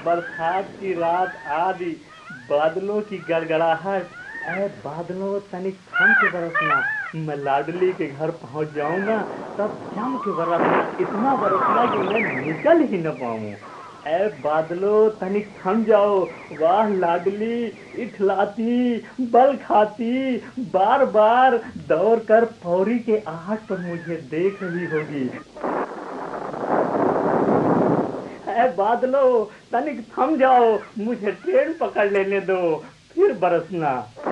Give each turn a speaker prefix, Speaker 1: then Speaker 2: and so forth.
Speaker 1: बरसात की रात आदि बादलों की गड़गड़ाहट। ऐ बादलों तनिक थम के बरसना, मैं लाडली के घर पहुंच जाऊंगा, तब जम के बरसना, इतना बरसना कि मैं निकल ही न पाऊं। ऐ बादलों तनिक थम जाओ, वाह लाडली इठलाती बल खाती बार बार दौड़ कर पौरी के आहट पर मुझे देख रही होगी। ऐ बादलो तनिक थम जाओ, मुझे ट्रेन पकड़ लेने दो, फिर बरसना।